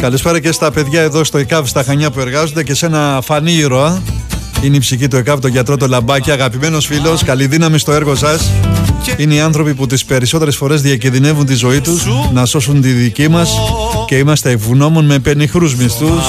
Καλησπέρα και στα παιδιά εδώ στο ΕΚΑΒ στα Χανιά που εργάζονται και σε ένα φανή ήρωα. Είναι η ψυχή του ΕΚΑΒ, τον γιατρό το Λαμπάκι. Αγαπημένος φίλος, καλή δύναμη στο έργο σας. Είναι οι άνθρωποι που τις περισσότερες φορές διακινδυνεύουν τη ζωή τους να σώσουν τη δική μας και είμαστε ευγνώμων με πενιχρούς μισθούς.